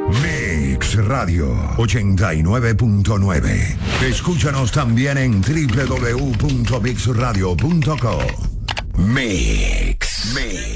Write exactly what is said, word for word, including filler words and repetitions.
Mix Radio ochenta y nueve punto nueve. Escúchanos también en doble u doble u doble u punto mix radio punto co. Mix. Mix.